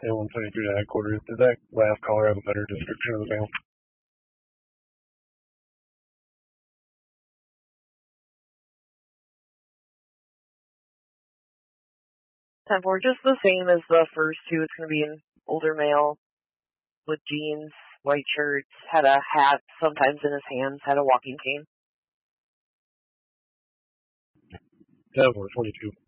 A172 to headquarters. Did that last caller have a better description of the male? 10-4, just the same as the first two. It's going to be an older male with jeans, white shirts, had a hat sometimes in his hands, had a walking cane. 10-4, 22.